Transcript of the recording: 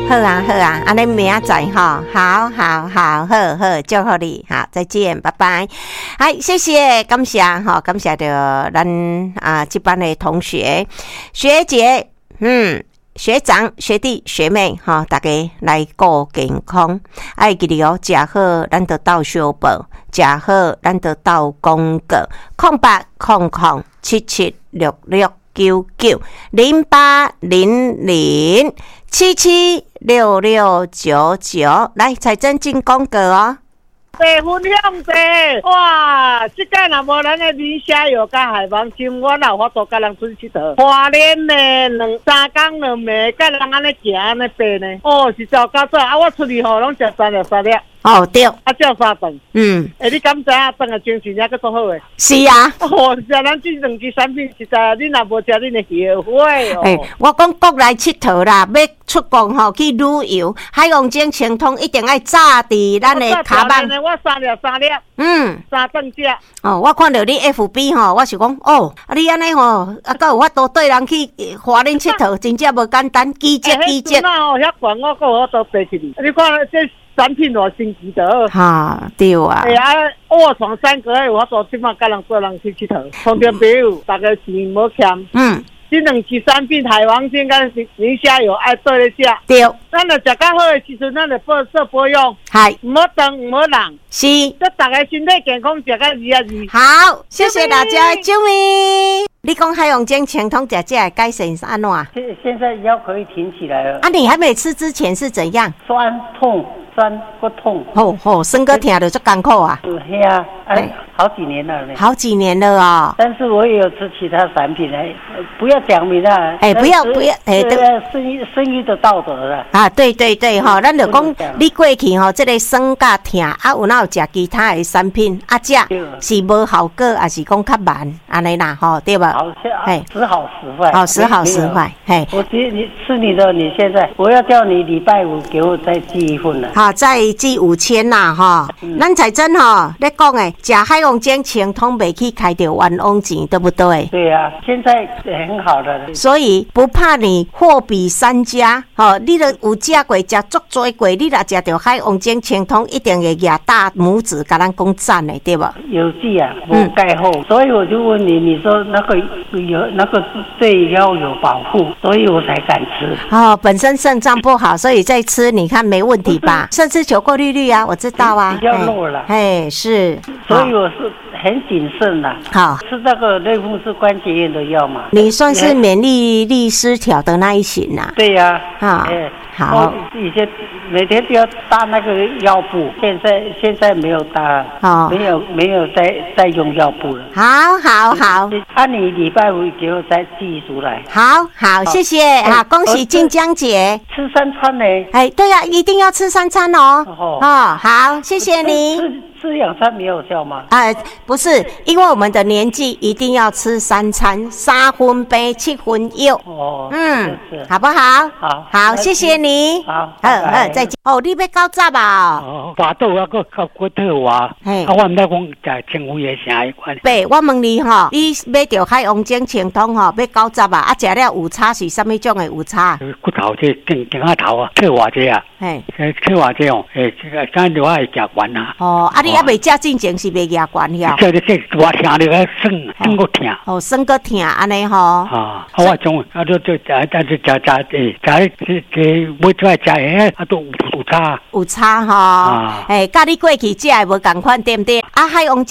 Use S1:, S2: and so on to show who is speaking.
S1: 好啊好啊，安尼明仔载哈，好好好，好好，祝福你，好，再见，拜拜。好，谢谢，感谢哈，感谢着咱这班的同学、学姐，学长、学弟、学妹哈，大家来顾健康，爱记得哦，食好咱就到小报，食好咱就到公告，0800776699，来彩珍进广告哦。
S2: 分享者，哇！即届若无咱的米虾油甲海王星，我哪有法度甲人出去佗？花莲呢，3天2暝，甲人安尼行安尼爬呢，哦，是糟糕死啊！我出去吼，拢食3粒3粒。
S1: 哦，对，
S2: 照3顿。你敢知影顿的精神还阁足好诶？
S1: 是啊。
S2: 哦，是啊，咱这2支产品实在，你若无食，你的后悔哦。
S1: 我讲国内佚佗啦，要出国吼去旅游，海洋精清通一定要炸伫咱的骹板。
S2: 我3粒3粒。3顿食。
S1: 哦，我看到你 FB 吼，我是讲哦，你安尼吼，阁有法度对人去花莲佚佗，真正无简单，奇迹。
S2: 那哦，遐悬我阁有法度爬起去。你看这产品偌升级的。
S1: 哈，对啊。
S2: 卧床3个有法度即马甲人做人去佚佗，同着朋友，大家钱无欠。这2支产品，海王星甲米虾油爱对咧食。
S1: 对。
S2: 咱著食较好的时阵，咱著做保养。
S1: 系。
S2: 唔好动，唔好冷。
S1: 是。
S2: 这大家身体健康，食到2。
S1: 好，谢谢大家，救命！你讲海洋精清通食这改善是安怎？
S3: 现在腰可以挺起来了。
S1: 啊，你还没吃之前是怎样？
S3: 酸痛。骨痛，
S1: 酸骨痛就足艰苦啊！
S3: 是啊，好几年了呢。
S1: 好几年了啊！
S3: 但是我也有吃其他产品不要讲明啊！
S1: 不要，
S3: 生意的道德了
S1: 啊！对哈，咱就讲你过去吼，这个酸甲痛啊，有哪有食其他的产品啊？食是无效果，还是讲较慢安尼啦？吼，对吧？
S3: 好，时好时坏。
S1: 好，时好时坏。
S3: 我你吃你的，你现在我要叫你礼拜5给我再寄1份了。
S1: 好，再寄5000啦，哈。咱才真吼，你讲诶，食海洋精清通袂去开着冤枉钱，对不对？
S3: 对啊，现在很好的。
S1: 所以不怕你货比三家，你都有食过，食足多过，你若食着海洋精清通，一定会举大拇指，甲咱讲赞的，对吧？
S3: 有剂啊，无钙后，所以我就问你，你说那个有那个对腰有保护，所以我才敢吃。
S1: 本身肾脏不好，所以再吃，你看没问题吧？甚至球过滤率啊，我知道啊，
S3: 比较弱了。
S1: 是，
S3: 所以我是很谨慎啦。
S1: 好，
S3: 吃这个类风湿关节炎的药嘛。
S1: 你算是免疫力失调的那一型呐。
S3: 对呀。
S1: 好。
S3: 以前每天都要搭那个药布，现在没有搭，没有再用药布了。
S1: 好。
S3: 你礼拜5给我再寄出来。
S1: 好，谢谢。好，恭喜晋江姐。
S3: 吃3餐呢？
S1: 对呀，一定要吃3餐哦。好，谢谢你。
S3: 吃2餐没有效吗？
S1: 不是，因为我们的年纪一定要吃3餐，3分饱7分休。好不好？好，谢谢你。
S3: 好，
S1: 再见。你要搞杂吧？
S4: 大肚啊，搁骨头啊，我唔知讲食政府的啥一款。
S1: 我问你你买着海洋精清通要搞杂吧？食了有差是什么种的有差？
S4: 骨头这颈下头啊，退化这啊，退化这哦，这个咱就爱食完啊。
S1: 你还未食进前是未牙关呀？
S4: 这我听着个酸个痛。
S1: 酸个痛安尼
S4: 我种就食每出来食都有差。
S1: 有差甲你过去食的无同款，对不对？海洋